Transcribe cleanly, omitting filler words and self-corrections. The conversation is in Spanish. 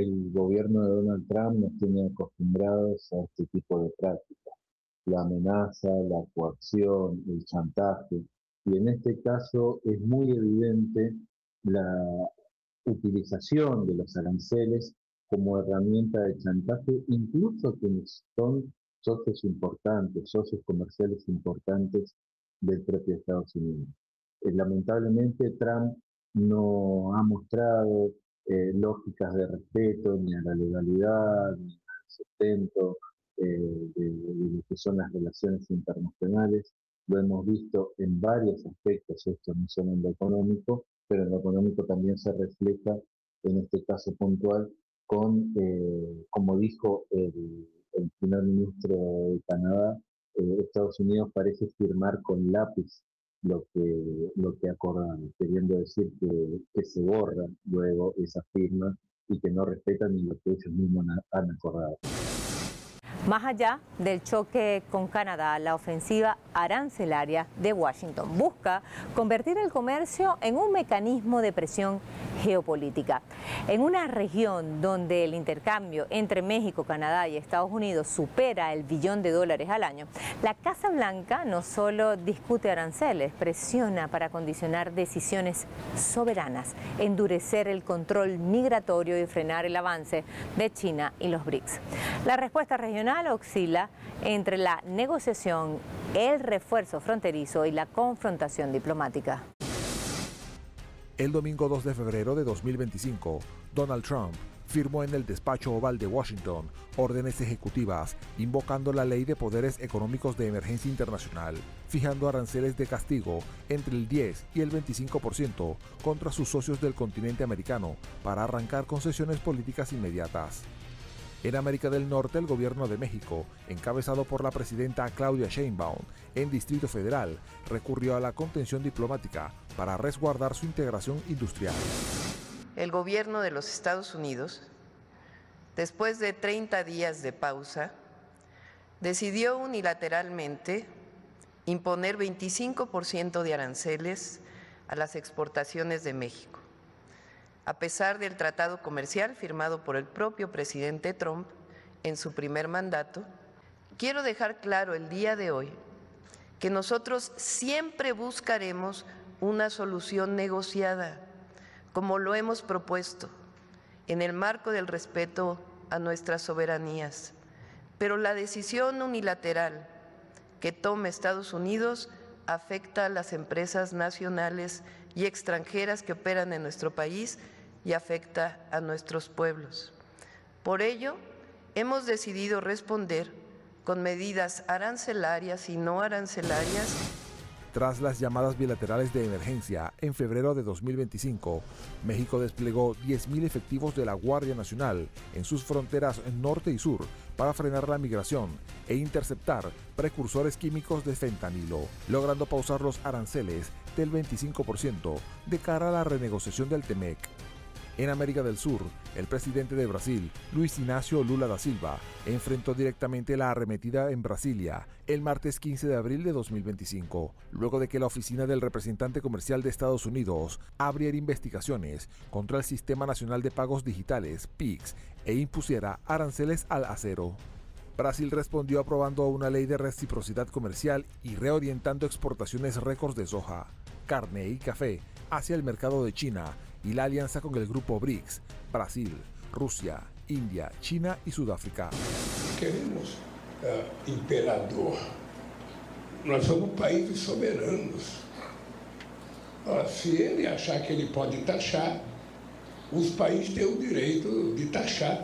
el gobierno de Donald Trump nos tiene acostumbrados a este tipo de prácticas, la amenaza, la coacción, el chantaje, y en este caso es muy evidente la utilización de los aranceles como herramienta de chantaje, incluso quienes son socios importantes, socios comerciales importantes del propio Estados Unidos. Lamentablemente Trump no ha mostrado lógicas de respeto ni a la legalidad, ni al sustento de lo que son las relaciones internacionales. Lo hemos visto en varios aspectos, esto no solo en lo económico, pero en lo económico también se refleja en este caso puntual con, como dijo el primer ministro de Canadá, Estados Unidos parece firmar con lápiz lo que acordaron, queriendo decir que se borra luego esa firma y que no respetan ni lo que ellos mismos han acordado. Más allá del choque con Canadá, la ofensiva arancelaria de Washington busca convertir el comercio en un mecanismo de presión geopolítica. En una región donde el intercambio entre México, Canadá y Estados Unidos supera el $1 billón al año, la Casa Blanca no solo discute aranceles, presiona para condicionar decisiones soberanas, endurecer el control migratorio y frenar el avance de China y los BRICS. La respuesta regional oscila entre la negociación, el refuerzo fronterizo y la confrontación diplomática. El domingo 2 de febrero de 2025, Donald Trump firmó en el despacho oval de Washington órdenes ejecutivas invocando la Ley de Poderes Económicos de Emergencia Internacional, fijando aranceles de castigo entre el 10 y el 25% contra sus socios del continente americano para arrancar concesiones políticas inmediatas. En América del Norte, el gobierno de México, encabezado por la presidenta Claudia Sheinbaum, en Distrito Federal, recurrió a la contención diplomática para resguardar su integración industrial. El gobierno de los Estados Unidos, después de 30 días de pausa, decidió unilateralmente imponer 25% de aranceles a las exportaciones de México. A pesar del tratado comercial firmado por el propio presidente Trump en su primer mandato, quiero dejar claro el día de hoy que nosotros siempre buscaremos una solución negociada, como lo hemos propuesto, en el marco del respeto a nuestras soberanías. Pero la decisión unilateral que tome Estados Unidos afecta a las empresas nacionales y extranjeras que operan en nuestro país y afecta a nuestros pueblos. Por ello, hemos decidido responder con medidas arancelarias y no arancelarias. Tras las llamadas bilaterales de emergencia en febrero de 2025, México desplegó 10.000 efectivos de la Guardia Nacional en sus fronteras norte y sur para frenar la migración e interceptar precursores químicos de fentanilo, logrando pausar los aranceles del 25% de cara a la renegociación del TEMEC. En América del Sur, el presidente de Brasil, Luis Inácio Lula da Silva, enfrentó directamente la arremetida en Brasilia el martes 15 de abril de 2025, luego de que la oficina del representante comercial de Estados Unidos abriera investigaciones contra el Sistema Nacional de Pagos Digitales, PIX, e impusiera aranceles al acero. Brasil respondió aprobando una ley de reciprocidad comercial y reorientando exportaciones récords de soja, carne y café hacia el mercado de China y la alianza con el grupo BRICS, Brasil, Rusia, India, China y Sudáfrica. Queremos imperador. Nós somos um país de soberanos. Se ele achar que ele pode taxar, os países têm o direito de taxar.